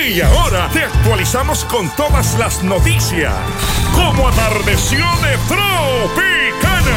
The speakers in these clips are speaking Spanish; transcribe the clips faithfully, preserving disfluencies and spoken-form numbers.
Y ahora te actualizamos con todas las noticias. Como atardeció de Tropicana.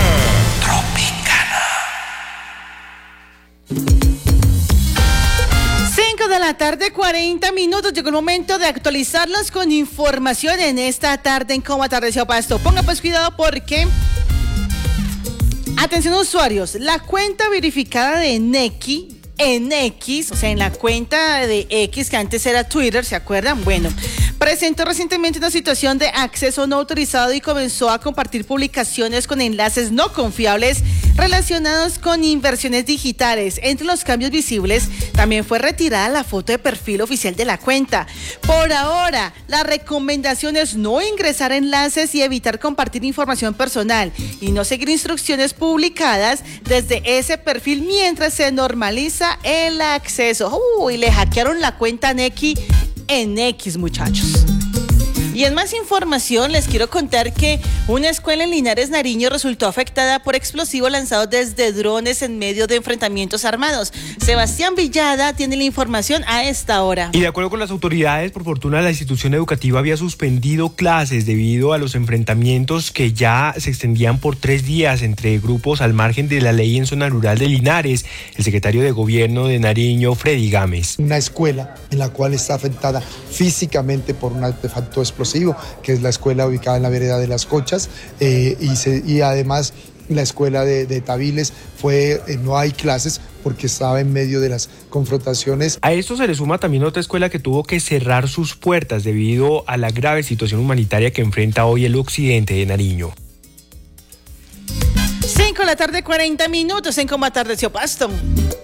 cinco de la tarde, cuarenta minutos. Llegó el momento de actualizarlos con información en esta tarde en Cómo atardeció Pasto. Ponga pues cuidado porque... Atención usuarios, la cuenta verificada de Nequi en X, o sea, en la cuenta de X que antes era Twitter, ¿se acuerdan? Bueno, presentó recientemente una situación de acceso no autorizado y comenzó a compartir publicaciones con enlaces no confiables relacionados con inversiones digitales. Entre los cambios visibles, también fue retirada la foto de perfil oficial de la cuenta. Por ahora, la recomendación es no ingresar enlaces y evitar compartir información personal y no seguir instrucciones publicadas desde ese perfil mientras se normaliza el acceso. Uy, le hackearon la cuenta Nequi en X, muchachos. Y en más información les quiero contar que una escuela en Linares, Nariño, resultó afectada por explosivos lanzados desde drones en medio de enfrentamientos armados. Sebastián Villada tiene la información a esta hora. Y de acuerdo con las autoridades, por fortuna la institución educativa había suspendido clases debido a los enfrentamientos que ya se extendían por tres días entre grupos al margen de la ley en zona rural de Linares. El secretario de Gobierno de Nariño, Freddy Gámez. Una escuela en la cual está afectada físicamente por un artefacto explosivo, que es la escuela ubicada en la vereda de Las Cochas, eh, y, se, y además la escuela de, de Tabiles fue, eh, no hay clases porque estaba en medio de las confrontaciones. A esto se le suma también otra escuela que tuvo que cerrar sus puertas debido a la grave situación humanitaria que enfrenta hoy el occidente de Nariño. cinco de la tarde, cuarenta minutos en Cómo atardeció Pasto.